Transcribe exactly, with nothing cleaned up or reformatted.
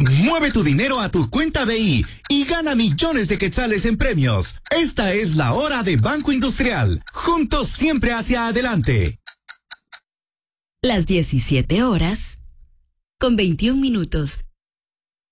Mueve tu dinero a tu cuenta B I y gana millones de quetzales en premios. Esta es la hora de Banco Industrial. Juntos siempre hacia adelante. Las diecisiete horas con veintiún minutos.